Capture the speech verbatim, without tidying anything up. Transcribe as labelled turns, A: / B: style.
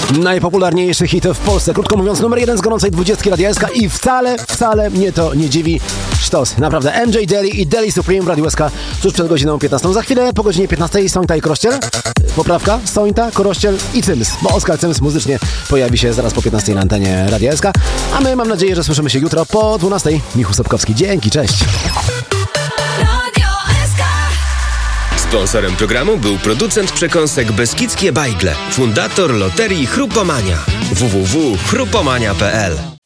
A: Najpopularniejszy hit w Polsce, krótko mówiąc numer jeden z gorącej dwudziestki Radia S K i wcale, wcale mnie to nie dziwi. Sztos, naprawdę. M J Daly i Daly Supreme w Radiu S K tuż przed godziną piętnastą. Za chwilę po godzinie piętnastej Sońta i Korościel. Poprawka, Sońta, Korościel i Cyms, bo Oskar Cyms muzycznie pojawi się zaraz po piętnastej na antenie Radia S K. A my mam nadzieję, że słyszymy się jutro po dwunastej. Michał Sobkowski, dzięki, cześć.
B: Sponsorem programu był producent przekąsek Beskidzkie Bajgle, fundator loterii Chrupomania. w w w kropka chrupomania kropka p l